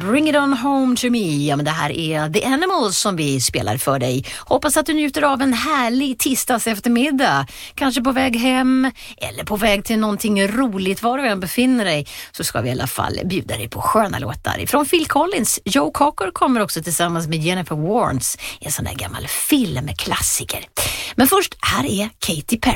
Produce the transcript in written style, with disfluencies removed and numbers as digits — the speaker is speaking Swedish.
Bring it on home to me. Ja, men det här är The Animals som vi spelar för dig. Hoppas att du njuter av en härlig tisdags eftermiddag. Kanske på väg hem eller på väg till någonting roligt. Var du än befinner dig så ska vi i alla fall bjuda dig på sköna låtar. Från Phil Collins. Joe Cocker kommer också tillsammans med Jennifer Warnes i en sån där gammal filmklassiker. Men först, här är Katy Perry.